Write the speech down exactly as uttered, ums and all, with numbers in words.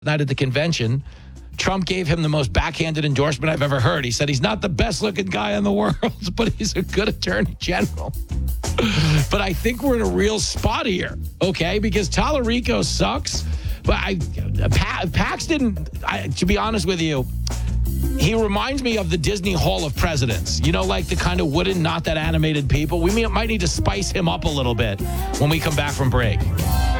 night at the convention, Trump gave him the most backhanded endorsement I've ever heard. He said he's not the best looking guy in the world, but he's a good attorney general. But I think we're in a real spot here, okay? Because Tallarico sucks, but I, pa- Paxton, I, to be honest with you, he reminds me of the Disney Hall of Presidents. You know, like the kind of wooden, not that animated people. We may, might need to spice him up a little bit when we come back from break.